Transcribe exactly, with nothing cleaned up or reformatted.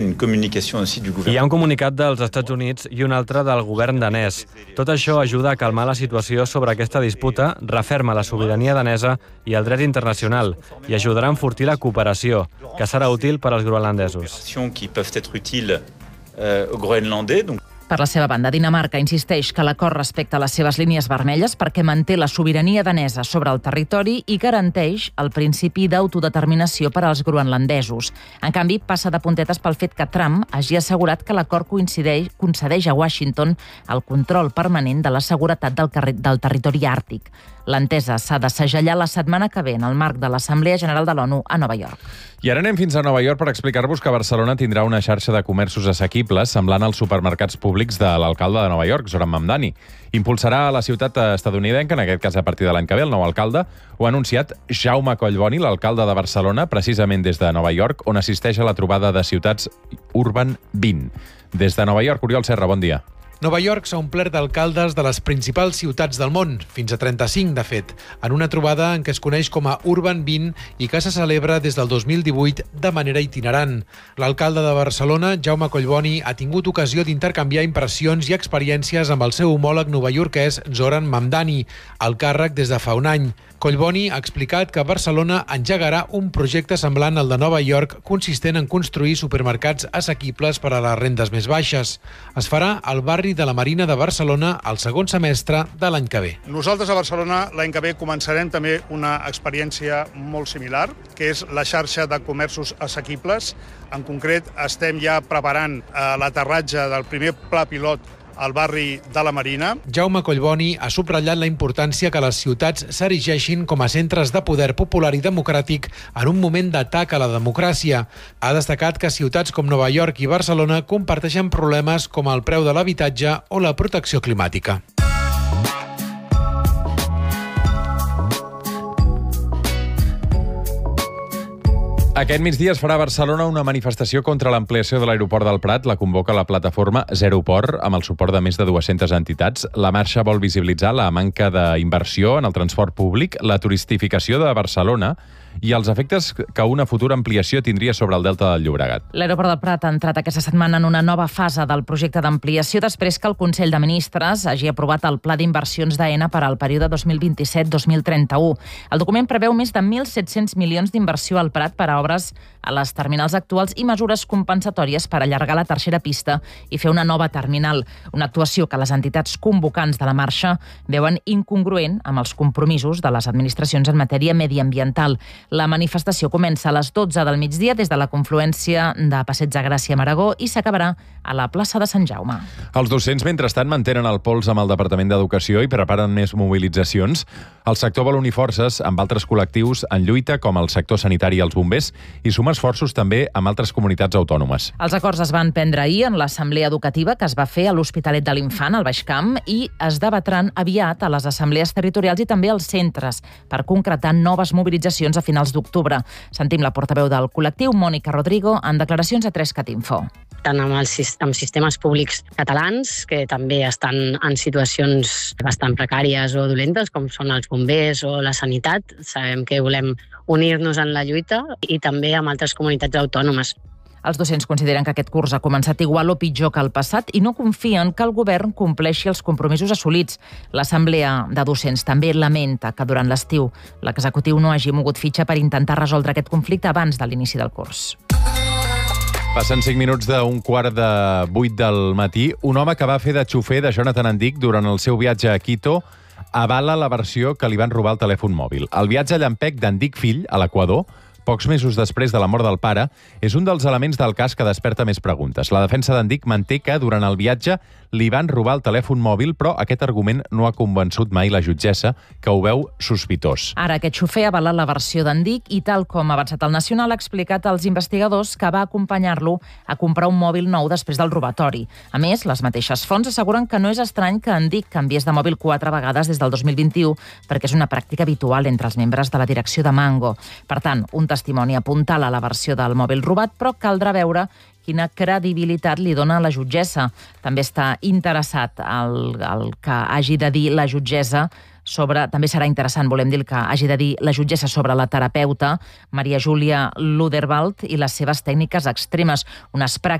une communication aussi du gouvernement. Hi ha un comunicat dels Estats Units i un altre del govern danès. Tot això ajuda a calmar la situació sobre aquesta disputa, referma la sobirania danesa i el dret internacional i ajudarà a enfortir la cooperació, que serà útil per als groenlandesos. Qui peuvent être utiles aux Groenlandais, donc. Per la seva banda, Dinamarca insisteix que l'acord respecta les seves línies vermelles perquè manté la sobirania danesa sobre el territori i garanteix el principi d'autodeterminació per als groenlandesos. En canvi, passa de puntetes pel fet que Trump hagi assegurat que l'acord coincideix, concedeix a Washington el control permanent de la seguretat del, del territori àrtic. L'entesa s'ha de segellar la setmana que ve en el marc de l'Assemblea General de l'ONU a Nova York. I ara anem fins a Nova York per explicar-vos que Barcelona tindrà una xarxa de comerços assequibles semblant als supermercats públics de l'alcalde de Nova York, Zoran Mamdani. Impulsarà a la ciutat estadounidenca, en aquest cas a partir de l'any que ve, el nou alcalde, ho ha anunciat Jaume Collboni, l'alcalde de Barcelona, precisament des de Nova York, on assisteix a la trobada de ciutats Urban vint. Des de Nova York, Oriol Serra, bon dia. Nova York s'ha omplert d'alcaldes de les principals ciutats del món, fins a trenta-cinc, de fet, en una trobada en què es coneix com a Urban vint i que se celebra des del dos mil divuit de manera itinerant. L'alcalde de Barcelona, Jaume Collboni, ha tingut ocasió d'intercanviar impressions i experiències amb el seu homòleg novaiorquès Zoran Mamdani, al càrrec des de fa un any. Collboni ha explicat que Barcelona engegarà un projecte semblant al de Nova York, consistent en construir supermercats assequibles per a les rendes més baixes. Es farà al barri de la Marina de Barcelona el segon semestre de l'any que ve. Nosaltres a Barcelona l'any que ve començarem també una experiència molt similar, que és la xarxa de comerços assequibles. En concret, estem ja preparant l'aterratge del primer pla pilot al barri de la Marina. Jaume Collboni ha subratllat la importància que les ciutats s'erigeixin com a centres de poder popular i democràtic en un moment d'atac a la democràcia. Ha destacat que ciutats com Nova York i Barcelona comparteixen problemes com el preu de l'habitatge o la protecció climàtica. Aquest migdia es farà a Barcelona una manifestació contra l'ampliació de l'aeroport del Prat. La convoca la plataforma Zeroport, amb el suport de més de dues-centes entitats. La marxa vol visibilitzar la manca d'inversió en el transport públic, la turistificació de Barcelona i els efectes que una futura ampliació tindria sobre el Delta del Llobregat. L'aeroport del Prat ha entrat aquesta setmana en una nova fase del projecte d'ampliació després que el Consell de Ministres hagi aprovat el Pla d'Inversions d'Aena per al període dos mil vint-i-set dos mil trenta-u. El document preveu més de mil set-cents milions d'inversió al Prat per a obres a les terminals actuals i mesures compensatòries per allargar la tercera pista i fer una nova terminal. Una actuació que les entitats convocants de la marxa veuen incongruent amb els compromisos de les administracions en matèria mediambiental. La manifestació comença a les dotze del migdia des de la confluència de Passeig de Gràcia amb Aragó i s'acabarà a la plaça de Sant Jaume. Els docents, mentrestant, mantenen el pols amb el Departament d'Educació i preparen més mobilitzacions. El sector vol unir forces amb altres col·lectius en lluita, com el sector sanitari i els bombers, i suma esforços també amb altres comunitats autònomes. Els acords es van prendre ahir en l'assemblea educativa que es va fer a l'Hospitalet de l'Infant, al Baix Camp, i es debatran aviat a les assemblees territorials i també als centres per concretar noves mobilitzacions a finals d'octubre. Sentim la portaveu del col·lectiu, Mònica Rodrigo, en declaracions a tres cat info. Tant amb els amb sistemes públics catalans, que també estan en situacions bastant precàries o dolentes, com són els bombers o la sanitat. Sabem que volem unir-nos en la lluita, i també amb altres comunitats autònomes. Els docents consideren que aquest curs ha començat igual o pitjor que el passat i no confien que el govern compleixi els compromisos assolits. L'Assemblea de Docents també lamenta que durant l'estiu l'executiu no hagi mogut fitxa per intentar resoldre aquest conflicte abans de l'inici del curs. Passen cinc minuts d'un quart de vuit del matí. Un home que va fer de xofer de Jonathan Andic durant el seu viatge a Quito avala la versió que li van robar el telèfon mòbil. El viatge a llampec d'Andic fill, a l'Equador, pocs mesos després de la mort del pare, és un dels elements del cas que desperta més preguntes. La defensa d'Andic manté que durant el viatge li van robar el telèfon mòbil, però aquest argument no ha convençut mai la jutgessa, que ho veu sospitós. Ara aquest xofer ha avalat la versió d'Andic i, tal com ha avançat el Nacional, ha explicat als investigadors que va acompanyar-lo a comprar un mòbil nou després del robatori. A més, les mateixes fonts asseguren que no és estrany que Andic canviés de mòbil quatre vegades des del dos mil vint-i-u, perquè és una pràctica habitual entre els membres de la direcció de Mango. Per tant, un testimoni apuntala la versió del mòbil robat, però caldrà veure quina credibilitat li dona a la jutgessa. També està interessat el, el que hagi de dir la jutgessa sobre... També serà interessant, volem dir, el que hagi de dir la jutgessa sobre la terapeuta Maria Júlia Ludervald i les seves tècniques extremes, unes pràctiques